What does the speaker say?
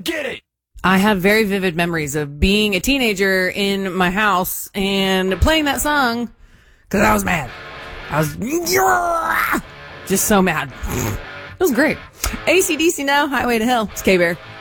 get it. I have very vivid memories of being a teenager in my house and playing that song because I was mad. I was just so mad. It was great. AC/DC now, Highway to Hell. It's K-Bear.